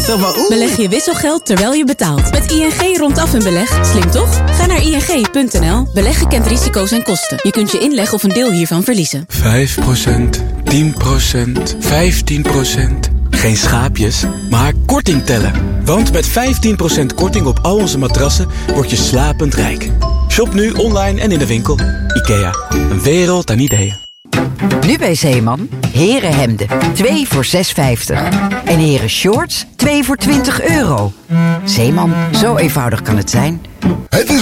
Zeg maar, Beleg je wisselgeld terwijl je betaalt. Met ING rondaf een beleg. Slim toch? Ga naar ing.nl. Beleggen kent risico's en kosten. Je kunt je inleg of een deel hiervan verliezen. 5%, 10%, 15%. Geen schaapjes, maar korting tellen. Want met 15% korting op al onze matrassen word je slapend rijk. Shop nu online en in de winkel. IKEA, een wereld aan ideeën. Nu bij Zeeman, herenhemden, 2 voor €6,50. En heren shorts, 2 voor €20. Zeeman, zo eenvoudig kan het zijn. Het is